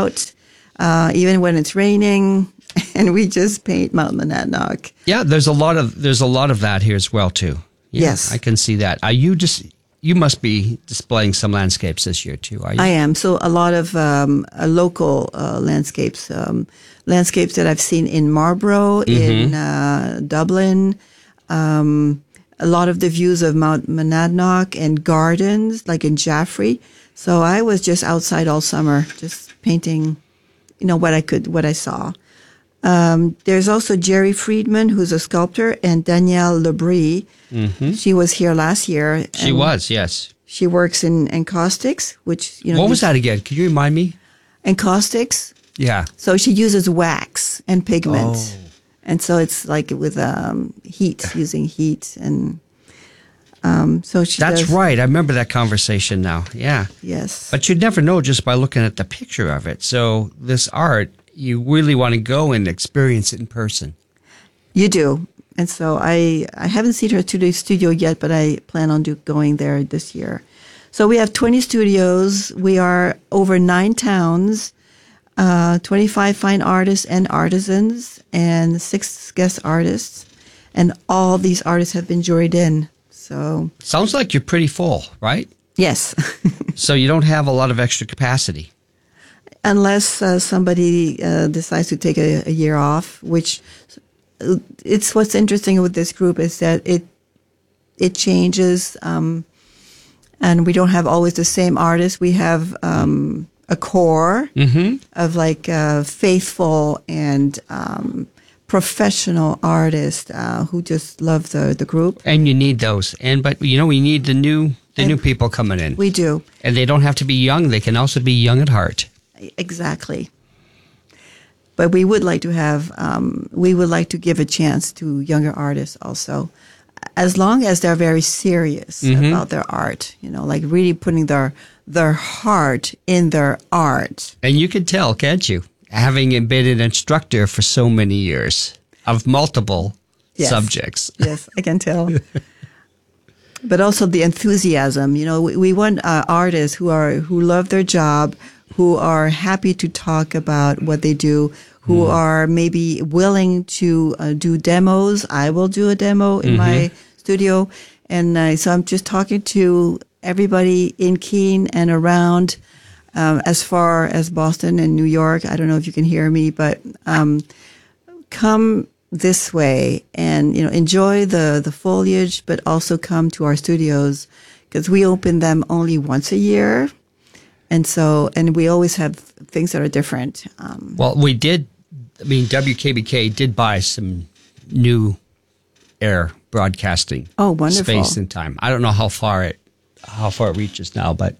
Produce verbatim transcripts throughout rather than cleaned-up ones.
out, uh, even when it's raining, and we just paint Mount Monadnock. Yeah, there's a lot of there's a lot of that here as well too. Yeah, yes, I can see that. Are you just you must be displaying some landscapes this year too, are you? I am. So a lot of um, uh, local uh, landscapes, um, landscapes that I've seen in Marlborough, mm-hmm. in uh, Dublin. Um, a lot of the views of Mount Monadnock and gardens, like in Jaffrey. So I was just outside all summer, just painting, you know, what I could, what I saw. Um, there's also Jerry Friedman, who's a sculptor, and Danielle Lebris. Mm-hmm. She was here last year. She was, yes. She works in encaustics, which, you know. What was that again? Can you remind me? Encaustics. Yeah. So she uses wax and pigment. Oh. And so it's like with um, heat, using heat. And um, so she That's does, right. I remember that conversation now. Yeah. Yes. But you'd never know just by looking at the picture of it. So this art, you really want to go and experience it in person. You do. And so I, I haven't seen her to the studio yet, but I plan on do, going there this year. So we have twenty studios. We are over nine towns. Uh, twenty-five fine artists and artisans, and six guest artists, and all these artists have been juried in. So sounds like you're pretty full, right? Yes. So you don't have a lot of extra capacity, unless uh, somebody uh, decides to take a, a year off. Which it's what's interesting with this group is that it it changes, um, and we don't have always the same artists. We have. Um, a core mm-hmm. of like uh, faithful and um, professional artists uh, who just love the, the group. And you need those. And but you know we need the new the and new people coming in. We do. And they don't have to be young. They can also be young at heart. Exactly. But we would like to have um, we would like to give a chance to younger artists also, as long as they're very serious mm-hmm. about their art. You know, like really putting their their heart in their art. And you can tell, can't you? Having been an instructor for so many years of multiple yes. subjects. Yes, I can tell. But also the enthusiasm. You know, we, we want uh, artists who are who love their job, who are happy to talk about what they do, who mm. are maybe willing to uh, do demos. I will do a demo in mm-hmm. my studio. And uh, so I'm just talking to everybody in Keene and around, um, as far as Boston and New York. I don't know if you can hear me, but um, come this way and, you know, enjoy the, the foliage, but also come to our studios because we open them only once a year. And so, and we always have things that are different. Um, well, we did, I mean, W K B K did buy some new air broadcasting oh, wonderful. space and time. I don't know how far it how far it reaches now, but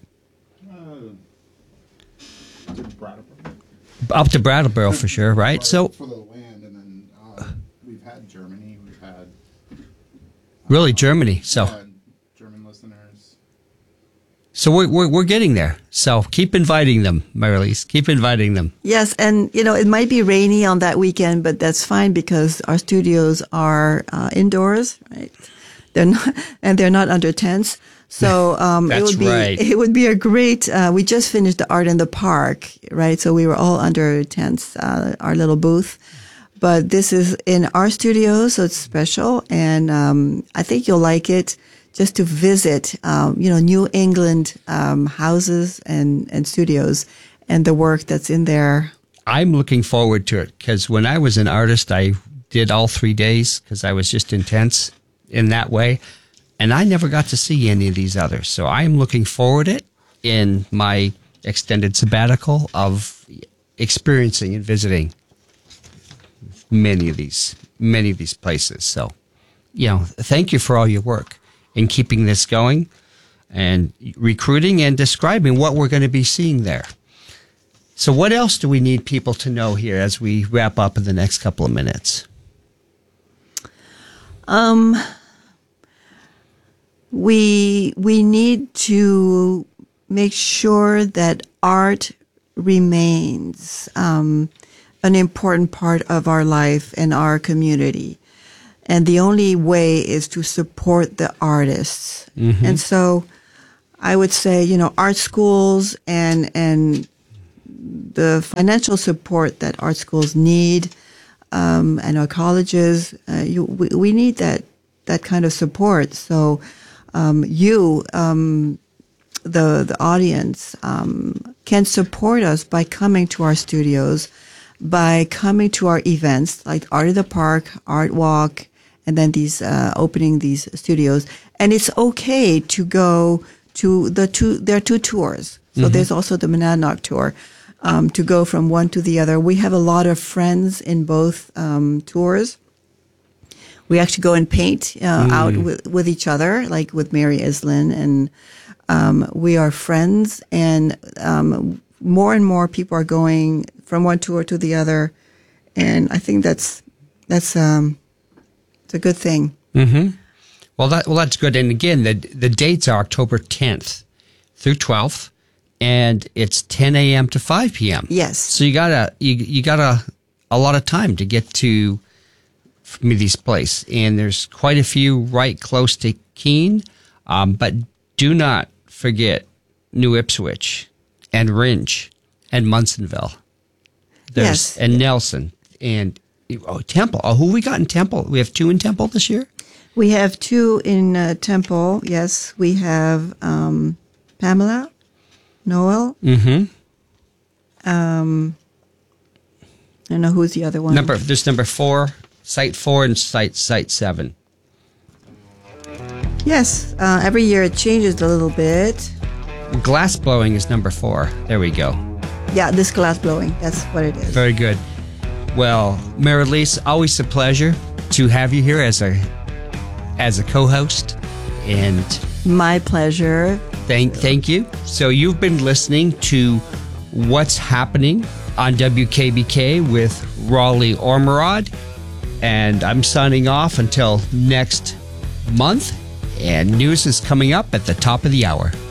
uh, to Brattleboro. Up to Brattleboro for sure, right? right so for the land, and then uh, we've had Germany, we've had really uh, Germany. So yeah, German listeners. So we're, we're we're getting there. So keep inviting them, Marilise. Keep inviting them. Yes, and you know it might be rainy on that weekend, but that's fine because our studios are uh, indoors, right? They're not, and they're not under tents. So um, it would be right. it would be a great. Uh, we just finished the art in the park, right? So we were all under tents, uh, our little booth. But this is in our studio, so it's special, and um, I think you'll like it. Just to visit, um, you know, New England um, houses and, and studios and the work that's in there. I'm looking forward to it because when I was an artist, I did all three days because I was just intense in that way. And I never got to see any of these others. So I'm looking forward to it in my extended sabbatical of experiencing and visiting many of these, many of these places. So, you know, thank you for all your work in keeping this going and recruiting and describing what we're going to be seeing there. So what else do we need people to know here as we wrap up in the next couple of minutes? Um, we, we need to make sure that art remains um, an important part of our life and our community. And the only way is to support the artists. Mm-hmm. And so I would say, you know, art schools and, and the financial support that art schools need, um, and our colleges. Uh, you, we, we need that that kind of support. So um, you, um, the the audience, um, can support us by coming to our studios, by coming to our events like Art of the Park, Art Walk, and then these uh, opening these studios. And it's okay to go to the two. There are two tours. So mm-hmm. there's also the Monadnock tour, um, to go from one to the other. We have a lot of friends in both um, tours. We actually go and paint uh, mm. out with, with each other, like with Mary Islin, and um, we are friends. And um, more and more people are going from one tour to the other, and I think that's that's um, it's a good thing. Mm-hmm. Well, that well that's good. And again, the the dates are October tenth through twelfth, and it's ten a.m. to five p.m. Yes. So you got a you you got a a lot of time to get to Smitty's place, and there's quite a few right close to Keene, um, but do not forget New Ipswich and Ringe and Munsonville. There's, yes. And Nelson and oh, Temple. Oh, who we got in Temple? We have two in Temple this year? We have two in uh, Temple, yes. We have um, Pamela, Noel. Mm-hmm. Um, I don't know who's the other one. Number There's number four. Site four and site site seven. Yes, uh, every year it changes a little bit. Glass blowing is number four. There we go. Yeah, this glass blowing. That's what it is. Very good. Well, Marilise, always a pleasure to have you here as a as a co-host, and my pleasure. Thank thank you. So you've been listening to What's Happening on W K B K with Raleigh Ormerod. And I'm signing off until next month. And news is coming up at the top of the hour.